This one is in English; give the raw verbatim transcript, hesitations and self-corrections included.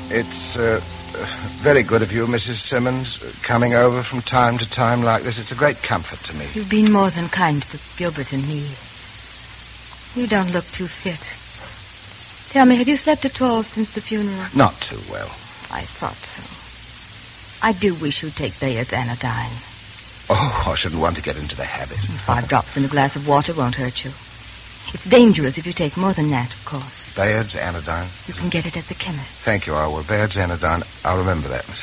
It's uh, very good of you, Missus Simmons, coming over from time to time like this. It's a great comfort to me. You've been more than kind to Gilbert and me. You don't look too fit. Tell me, have you slept at all since the funeral? Not too well. I thought so. I do wish you'd take Bayard's anodyne. Oh, I shouldn't want to get into the habit. Five drops in a glass of water won't hurt you. It's dangerous if you take more than that, of course. Bayard's anodyne? You can get it at the chemist. Thank you, I will. Bayard's anodyne. I'll remember that, Miss